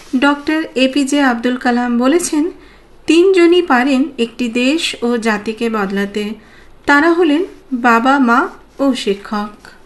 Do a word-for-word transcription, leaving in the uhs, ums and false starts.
Doctor APJ Abdul Kalam বলেছেন, তিনজনই পারেন একটি দেশ ও জাতিকে বদলাতে। তারা হলেন বাবা, মা ও শিক্ষক।